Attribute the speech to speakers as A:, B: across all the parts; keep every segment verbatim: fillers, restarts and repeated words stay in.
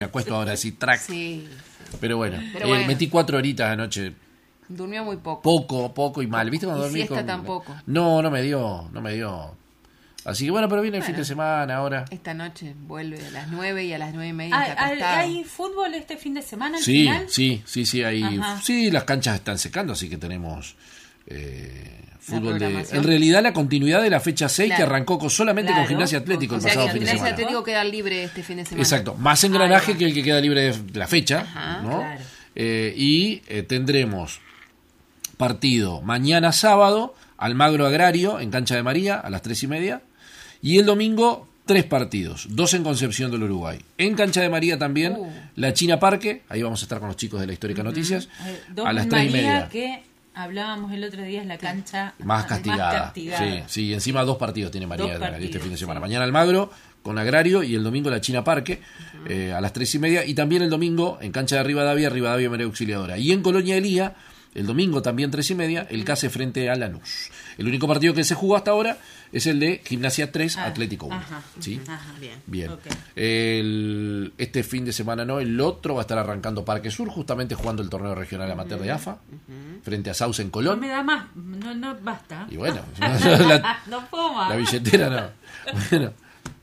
A: Me acuesto ahora así, track.
B: Sí.
A: Pero bueno,
B: Pero
A: eh,
B: bueno.
A: metí cuatro horitas anoche.
B: Durmió muy poco.
A: Poco, poco y mal. ¿Viste cuando
B: Y
A: dormí?
B: siesta
A: con...
B: tampoco.
A: No, no me dio, no me dio. Así que bueno, pero viene el
B: Bueno.
A: fin de semana ahora.
B: Esta noche vuelve a las nueve y a las nueve y media
C: ¿Hay,
B: está
C: hay,
B: acostado.
C: hay fútbol este fin de semana al
A: Sí,
C: final?
A: sí, sí, sí, hay,
C: Ajá.
A: sí, las canchas están secando, así que tenemos eh, fútbol de...
B: programación.
A: En realidad la continuidad de la fecha seis
B: Claro.
A: que arrancó con, solamente
C: Claro.
A: con Gimnasia Atlético
B: O
A: el
B: sea que
A: pasado
B: el
A: fin de
B: Gimnasia
A: semana.
B: Atlético queda libre este fin de semana.
A: Exacto, más engranaje
C: Ahí va.
A: que el que queda libre de la fecha,
B: Ajá,
A: ¿no?
C: claro.
A: Eh, y eh, tendremos partido mañana sábado, Almagro Agrario en Cancha de María a las tres y media, y el domingo tres partidos, dos en Concepción del Uruguay. En Cancha de María también,
B: Uh.
A: la China Parque, ahí vamos a estar con los chicos de la Histórica Noticias,
C: Eh, Dos
A: a las
C: en
A: tres y
C: María,
A: media.
C: que hablábamos el otro día, es la cancha
A: Más castigada.
C: castigada.
A: Sí, sí, encima dos partidos tiene María
C: Dos
A: este
C: partidos,
A: fin de semana.
C: sí.
A: Mañana Almagro con Agrario y el domingo la China Parque eh, a las tres y media. Y también el domingo en Cancha de Rivadavia, Rivadavia María Auxiliadora. Y en Colonia Elía, el domingo también tres y media, el C A S E frente a Lanús. El único partido que se jugó hasta ahora es el de Gimnasia tres,
C: Ah,
A: Atlético uno.
C: ajá,
A: ¿Sí?
C: ajá.
B: Bien.
A: Bien.
C: Ok.
A: El, este fin de semana no, el otro va a estar arrancando Parque Sur, justamente jugando el torneo regional amateur de A F A, frente a Sauce en
C: No
A: Colón.
C: me da más, no, no, basta.
A: Y bueno, la,
C: no puedo más.
A: la billetera no. Bueno.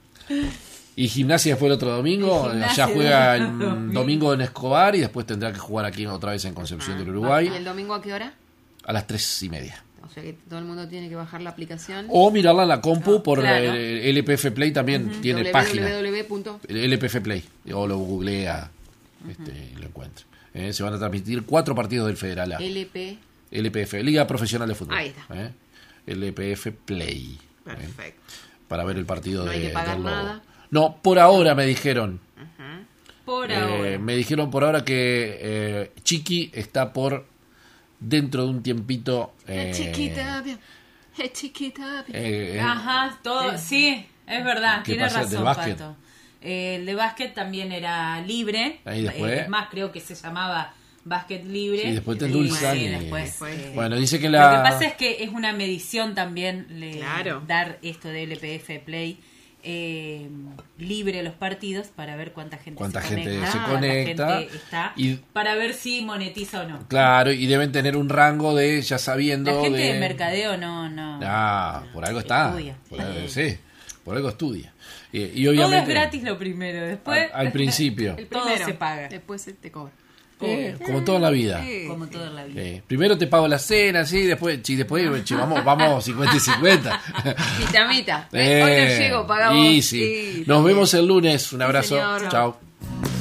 A: Y Gimnasia después el otro domingo.
C: Y Gimnasia
A: Allá juega
C: el
A: el
C: otro domingo.
A: domingo en Escobar y después tendrá que jugar aquí otra vez en Concepción del Uruguay
B: ¿Y el domingo a qué hora?
A: a las tres y media.
B: O sea que todo el mundo tiene que bajar la aplicación.
A: O mirarla en la compu por
C: claro.
A: eh, L P F Play también tiene
B: w
A: página.
B: w w punto
A: El L P F Play. O lo googlea este, y lo encuentra. Eh, se van a transmitir cuatro partidos del Federal A.
B: L P.
A: L P F, Liga Profesional de Fútbol.
B: Ahí está.
A: Eh, L P F Play. eh,
B: Perfecto.
A: para ver el partido
B: No
A: de
B: hay que pagar
A: del Lobo.
B: nada.
A: No, por ahora me dijeron.
C: Por
A: Eh,
C: ahora.
A: me dijeron por ahora que eh, Chiqui está por dentro de un tiempito. Eh,
B: Es chiquita, bien. Es chiquita, bien.
A: eh, eh,
C: Ajá, todo, sí, es verdad,
A: ¿Qué
C: tiene
A: pasa del
C: razón,
A: básquet?
C: Pato. Eh, el de básquet también era libre.
A: Ahí después.
C: Eh, es más, creo que se llamaba básquet libre.
A: Sí, después te
C: Y,
A: endulzan
C: sí,
A: y-
C: después,
B: Después,
C: eh,
A: bueno, dice que
C: Lo
A: la.
C: que pasa es que es una medición también le-
B: Claro.
C: dar esto de L P F Play eh, libre los partidos para ver cuánta gente
A: Cuánta
C: se
A: gente
C: conecta,
A: se
C: cuánta
A: conecta,
C: gente está,
A: y-
C: para ver si monetiza o no.
A: Claro, y deben tener un rango de ya sabiendo.
C: La gente
A: de,
C: de mercadeo no, no.
A: Ah, por algo está.
C: Estudia.
A: Por algo, sí, por algo estudia. Y, y
C: Todo
A: obviamente.
C: es gratis lo primero, después
A: Al, al principio.
B: El
C: todo
B: primero.
C: se paga.
B: Después se te cobra.
A: Eh, como toda la vida.
B: Sí.
C: como todo en la vida.
A: Eh, primero te pago la cena, sí, después, sí, después che, vamos, vamos cincuenta y cincuenta.
B: Mitad, mitad.
A: Eh,
B: Hoy no llego, pagamos.
A: y sí.
B: Sí,
A: Nos
B: también.
A: vemos el lunes. Un abrazo.
B: señor.
A: Chao.